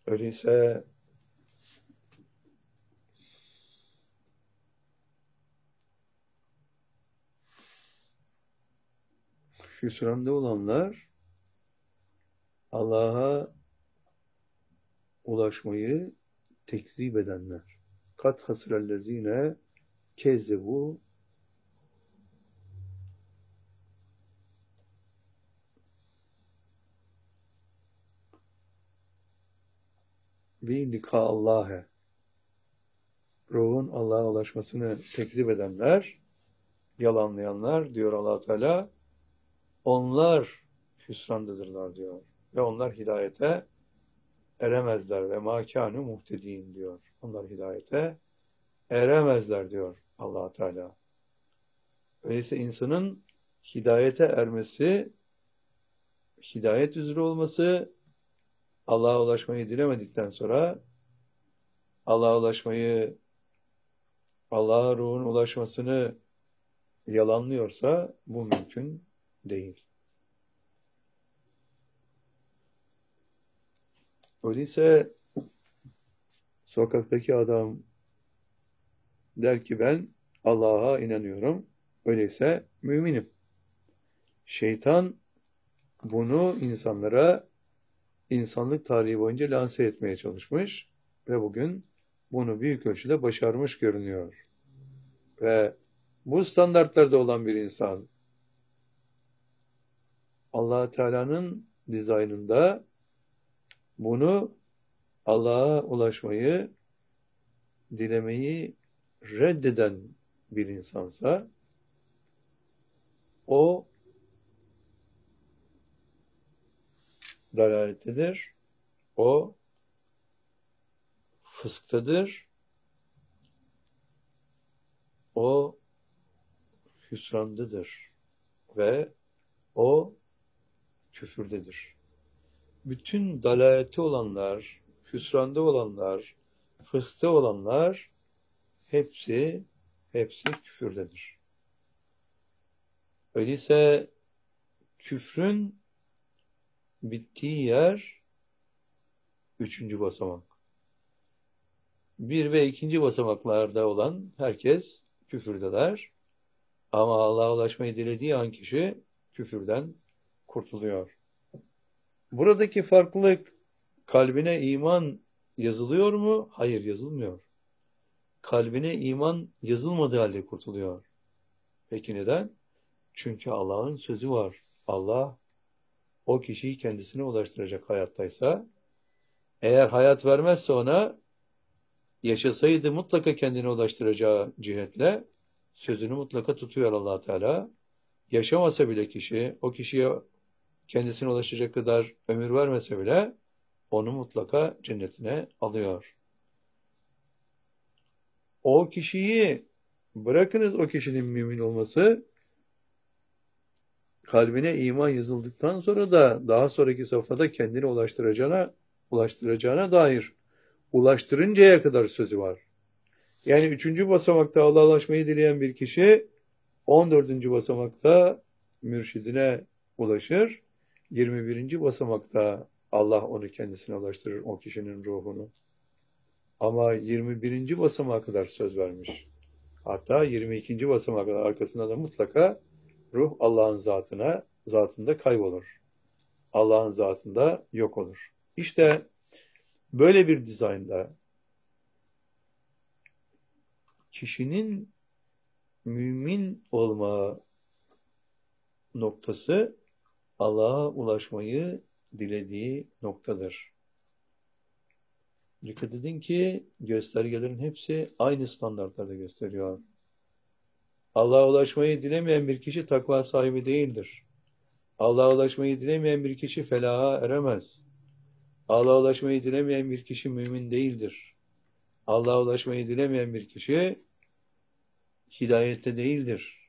Öyleyse hüsranda olanlar Allah'a ulaşmayı tekzip edenler. Kat hasrellezine kezzebu bi lika Allah'e. Ruhun Allah'a ulaşmasını tekzip edenler, yalanlayanlar diyor Allah Teala, onlar hüsrandadırlar diyor. Ve onlar hidayete eremezler ve mâkânü muhtedîn diyor. Onlar hidayete eremezler diyor Allah Teala. Öyleyse insanın hidayete ermesi, hidayet üzere olması, Allah'a ulaşmayı dilemedikten sonra Allah'a ulaşmayı, Allah'a ruhun ulaşmasını yalanlıyorsa bu mümkün değil. Öyleyse sokaktaki adam der ki ben Allah'a inanıyorum. Öyleyse müminim. Şeytan bunu insanlara insanlık tarihi boyunca lanse etmeye çalışmış ve bugün bunu büyük ölçüde başarmış görünüyor. Ve bu standartlarda olan bir insan Allah Teala'nın dizaynında bunu Allah'a ulaşmayı, dilemeyi reddeden bir insansa o dalalettedir, o fısktadır, o hüsrandadır ve o küfürdedir. Bütün dalalette olanlar, hüsranda olanlar, fıskta olanlar hepsi küfürdedir. Öyleyse küfrün bittiği yer 3. basamak. 1 ve 2. basamaklarda olan herkes küfürdeler. Ama Allah'a ulaşmayı dilediği an kişi küfürden kurtuluyor. Buradaki farklılık kalbine iman yazılıyor mu? Hayır, yazılmıyor. Kalbine iman yazılmadığı halde kurtuluyor. Peki neden? Çünkü Allah'ın sözü var. Allah o kişiyi kendisine ulaştıracak hayattaysa, eğer hayat vermezse ona, yaşasaydı mutlaka kendine ulaştıracağı cihetle sözünü mutlaka tutuyor Allah Teala. Yaşamasa bile kişi, o kişiye kendisine ulaşacak kadar ömür vermese bile onu mutlaka cennetine alıyor. O kişiyi bırakınız, o kişinin mümin olması, kalbine iman yazıldıktan sonra da daha sonraki safhada kendini ulaştıracağına dair ulaştırıncaya kadar sözü var. Yani 3. basamakta Allah'a ulaşmayı dileyen bir kişi 14. basamakta mürşidine ulaşır. 21. basamakta Allah onu kendisine ulaştırır, o kişinin ruhunu. Ama 21. basamağa kadar söz vermiş. Hatta 22. basamağa kadar arkasında da mutlaka ruh Allah'ın zatında kaybolur. Allah'ın zatında yok olur. İşte böyle bir dizaynda kişinin mümin olma noktası Allah'a ulaşmayı dilediği noktadır. Dikkat edin ki göstergelerin hepsi aynı standartlarda gösteriyor. Allah'a ulaşmayı dilemeyen bir kişi takva sahibi değildir. Allah'a ulaşmayı dilemeyen bir kişi felaha eremez. Allah'a ulaşmayı dilemeyen bir kişi mümin değildir. Allah'a ulaşmayı dilemeyen bir kişi hidayette değildir.